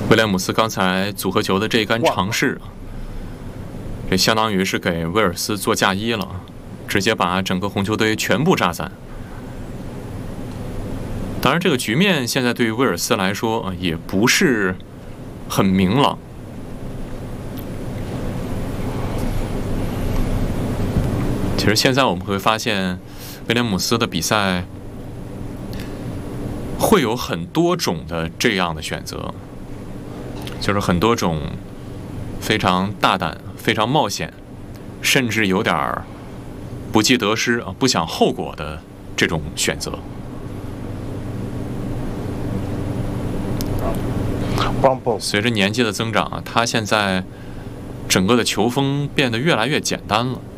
威廉姆斯刚才组合球的这一杆尝试，这相当于是给威尔斯做嫁衣了，直接把整个红球队全部炸散。当然，这个局面现在对于威尔斯来说也不是很明朗。其实现在我们会发现，威廉姆斯的比赛会有很多种的这样的选择。就是很多种非常大胆、非常冒险，甚至有点不计得失不想后果的这种选择。随着年纪的增长他现在整个的球风变得越来越简单了。